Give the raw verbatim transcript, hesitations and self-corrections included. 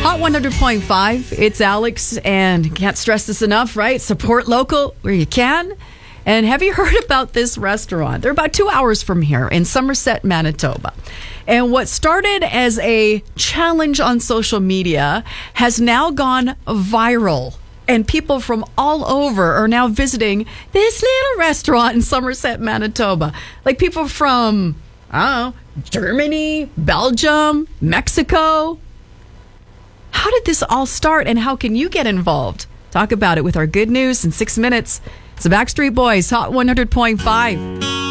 Hot one hundred point five, it's Alex, and can't stress this enough, right? Support local where you can. And have you heard about this restaurant? They're about two hours from here in Somerset, Manitoba. And what started as a challenge on social media has now gone viral. And people from all over are now visiting this little restaurant in Somerset, Manitoba. Like people from, I don't know, Germany, Belgium, Mexico. How did this all start, and how can you get involved? Talk about it with our good news in six minutes. It's the Backstreet Boys, Hot one hundred point five.